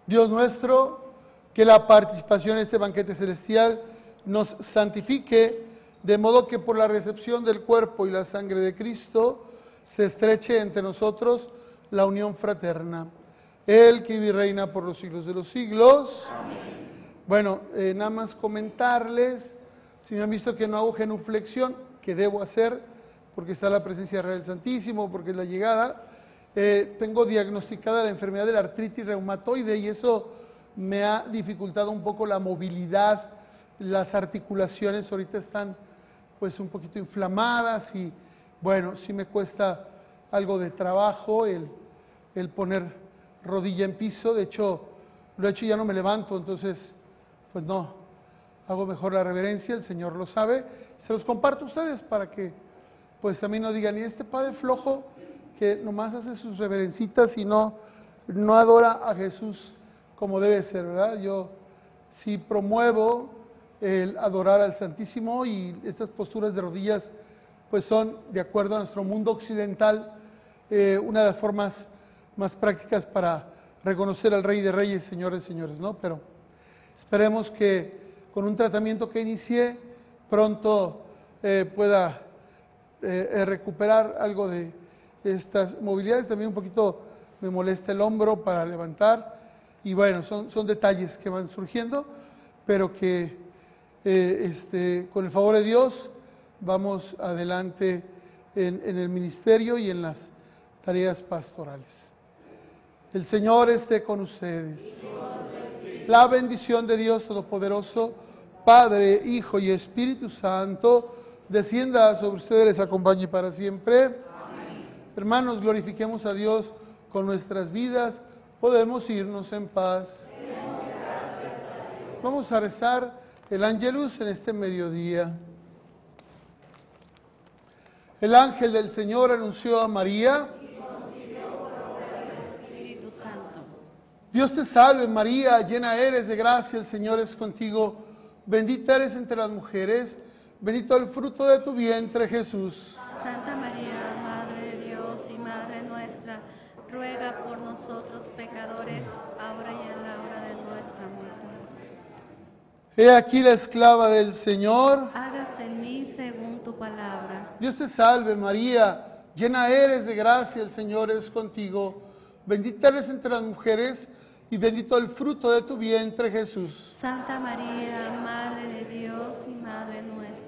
Dios nuestro, que la participación en este banquete celestial nos santifique, de modo que por la recepción del cuerpo y la sangre de Cristo se estreche entre nosotros la unión fraterna. Él que vive y reina por los siglos de los siglos. Amén. Bueno, nada más comentarles, si me han visto que no hago genuflexión, que debo hacer, porque está la presencia real del Santísimo, porque es la llegada. Tengo diagnosticada la enfermedad de la artritis reumatoide y eso me ha dificultado un poco la movilidad. Las articulaciones ahorita están pues un poquito inflamadas y bueno, sí me cuesta algo de trabajo el poner rodilla en piso. De hecho, lo he hecho y ya no me levanto, entonces pues no, hago mejor la reverencia, el Señor lo sabe. Se los comparto a ustedes para que pues también no digan, y este padre flojo que nomás hace sus reverencitas y no adora a Jesús como debe ser, ¿verdad? Yo sí promuevo el adorar al Santísimo y estas posturas de rodillas pues son, de acuerdo a nuestro mundo occidental, una de las formas más prácticas para reconocer al Rey de Reyes, Señor de Señores, ¿no? Pero esperemos que con un tratamiento que inicié pronto pueda recuperar algo de estas movilidades. También un poquito me molesta el hombro para levantar y bueno, son detalles que van surgiendo, pero que con el favor de Dios vamos adelante en el ministerio y en las tareas pastorales. El Señor esté con ustedes. La bendición de Dios Todopoderoso, Padre, Hijo y Espíritu Santo, descienda sobre ustedes, les acompañe para siempre. Amén. Hermanos, glorifiquemos a Dios con nuestras vidas. Podemos irnos en paz. Vamos a rezar el Ángelus en este mediodía. El ángel del Señor anunció a María. Dios te salve María, llena eres de gracia, el Señor es contigo. Bendita eres entre las mujeres, bendito el fruto de tu vientre, Jesús. Santa María, Madre de Dios y Madre nuestra, ruega por nosotros pecadores, ahora y en la hora de nuestra muerte. He aquí la esclava del Señor. Hágase en mí según tu palabra. Dios te salve María, llena eres de gracia, el Señor es contigo. Bendita eres entre las mujeres y bendito el fruto de tu vientre, Jesús. Santa María, Madre de Dios y Madre nuestra,